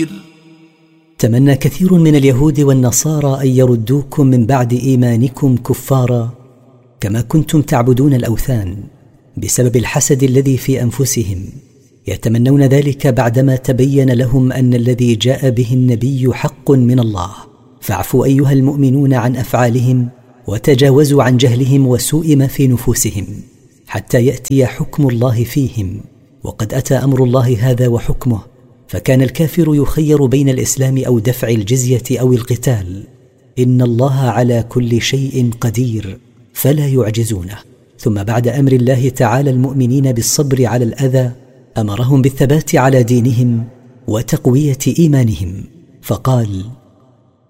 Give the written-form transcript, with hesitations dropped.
تمنى كثير من اليهود والنصارى أن يردوكم من بعد إيمانكم كفارا كما كنتم تعبدون الأوثان بسبب الحسد الذي في أنفسهم. يتمنون ذلك بعدما تبين لهم أن الذي جاء به النبي حق من الله. فاعفوا أيها المؤمنون عن أفعالهم وتجاوزوا عن جهلهم وسوء ما في نفوسهم حتى يأتي حكم الله فيهم. وقد أتى أمر الله هذا وحكمه، فكان الكافر يخير بين الإسلام أو دفع الجزية أو القتال. إن الله على كل شيء قدير فلا يعجزونه. ثم بعد أمر الله تعالى المؤمنين بالصبر على الأذى أمرهم بالثبات على دينهم وتقوية إيمانهم، فقال: